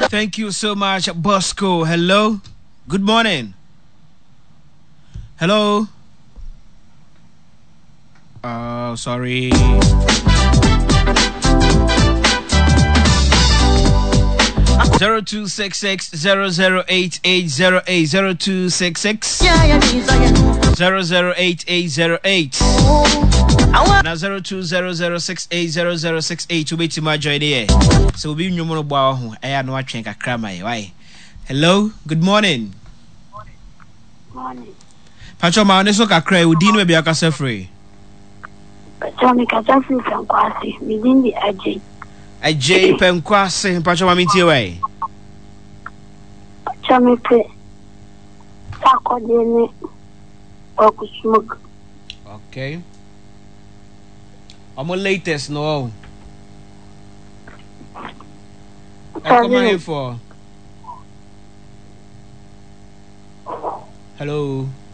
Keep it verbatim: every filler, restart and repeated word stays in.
Thank you so much, Bosco. Hello. Good morning. Hello. Oh, sorry. Zero two six six zero zero eight eight zero eight zero two six six zero zero eight eight zero eight. Now zero two zero zero six eight zero zero six eight to be to my joy there. So we be no bow. I am not watching a crammy. Why? Hello. Good morning. Morning. Pacho ma ne so kakra e udi no be akasa free. Pacho me kasa free penkwase. Me din di Ajay. Ajay penkwase. Pacho ma mintie wai. Pacho me pe. Sako de ne okusmuk. Okay. I'm latest no. Come here for. Hello.